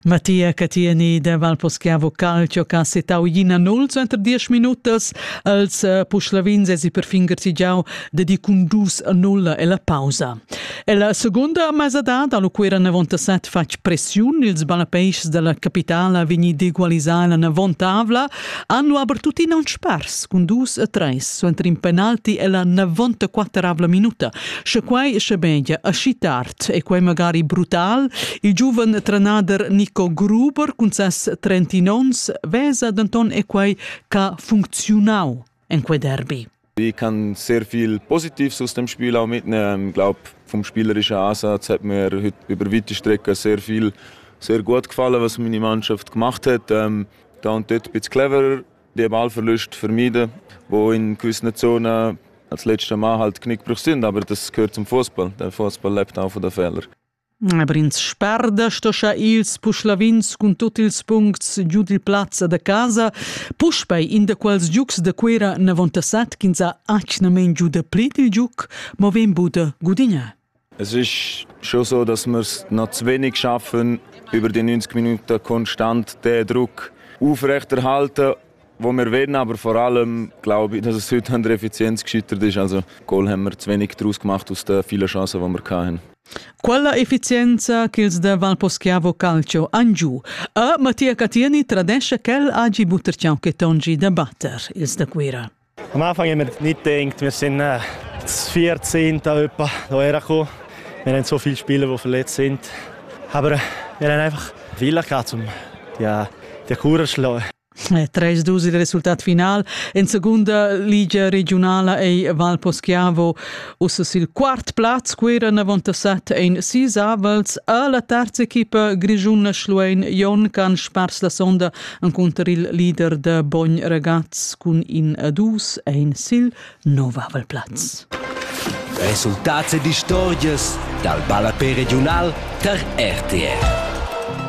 Mattia Catieni de Valposchiavo Calcio che ha setau in 0 entre 10 minutos als Puschlavins e si per fingersi già de di con 2-0 e la pausa. E la seconda mezz'età, allo quera 97 fac pressione, ils balapeix della capitale vegni d'egualisare la 90 hanno aber tutti non spars, con 2-3, entre in penalti e la 94 minuta. Se quai se beglia a scittart e quai magari brutal, il giovane trenader Nico Gruber con ses 39 vesa d'Anton e quei ca funktionau in quei derby. Ich kann sehr viel Positives aus dem Spiel auch mitnehmen. Ich glaube, vom spielerischen Ansatz hat mir heute über weite Strecken sehr gut gefallen, was meine Mannschaft gemacht hat. Da und dort ein bisschen cleverer, die Ballverluste vermeiden, die in gewissen Zonen als letzter Mal halt Knickbruch sind. Aber das gehört zum Fußball. Der Fußball lebt auch von den Fehlern. Aber ins sperda sto scha ils Puschlavins con tutti ils punkts giù di plazza da casa, puspei in de quels giucs de quera 97 kinza acnamen giù de plit il giuc, ma ven bude Gudigna. Es ist schon so, dass wir es noch zu wenig schaffen, über die 90 Minuten konstant den Druck aufrechterhalten, wo wir wollen, aber vor allem glaube ich, dass es heute an der Effizienz gescheitert ist. Also Goal haben wir zu wenig daraus gemacht aus den vielen Chancen, die wir hatten. Quella efficienza che ils de Valposchiavo Calcio han giù, a Mattia Catieni tradesce quel agi butterciau che tongi da batter, ils de quera. Am Anfang haben wir nicht gedacht, wir sind das 14. etwa hierher gekommen. Wir haben so viele Spieler, die verletzt sind. Aber wir haben einfach Wille gehabt, um die Kur zu schlagen. 3-2 il risultato finale. In seconda liga regionale e Valposchiavo usses il quart plaz, quera 97 in 6 avels. A la terza equipa Grigiuna Schluein Jon can spars la sonda incontra il leader de Bogn Ragazz con in 2 e in sil 9 avel plaz. Resultats e stories dal Balapè regional ter RTR.